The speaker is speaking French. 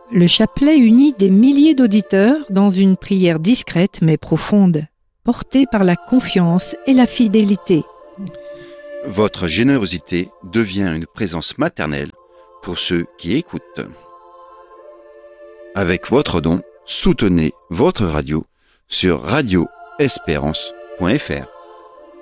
Le chapelet unit des milliers d'auditeurs dans une prière discrète mais profonde, portée par la confiance et la fidélité. Votre générosité devient une présence maternelle pour ceux qui écoutent. Avec votre don, soutenez votre radio sur radioespérance.fr.